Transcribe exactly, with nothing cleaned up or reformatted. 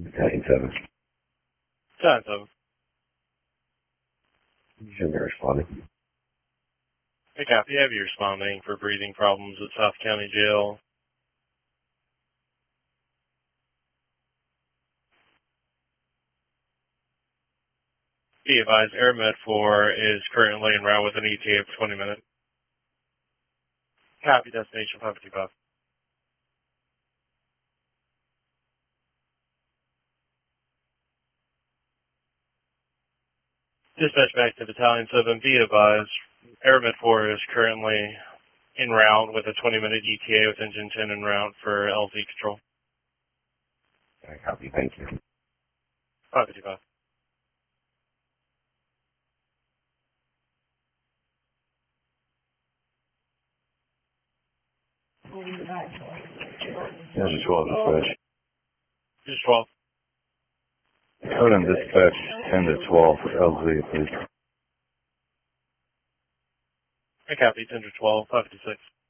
Battalion seven. Battalion seven. Should be responding. Hey, copy. Have you responding for breathing problems at South County Jail? Be advised, AirMed four is currently en route with an E T A of twenty minutes. Copy, destination five fifty-five. Dispatch back to Battalion seven, be advised, AirMed four is currently en route with a twenty minute E T A with engine ten en route for L Z control. I copy, thank you. five fifty-five. ten to twelve dispatch. Just twelve. Code and dispatch ten to twelve L Z, please. I copy, ten to twelve, five fifty-six.